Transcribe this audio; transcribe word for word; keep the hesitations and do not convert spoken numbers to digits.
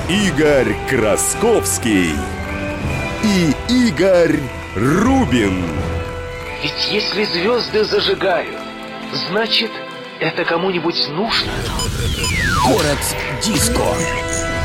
Игорь Красковский и Игорь Рубин. Ведь если звезды зажигают, значит, это кому-нибудь нужно. Город диско.